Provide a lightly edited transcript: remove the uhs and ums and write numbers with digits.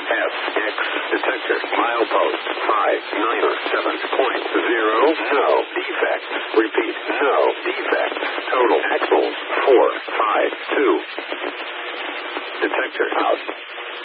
FX detector. Milepost 597.0. No defects. Repeat, no defects. Total axles 452. Detector out.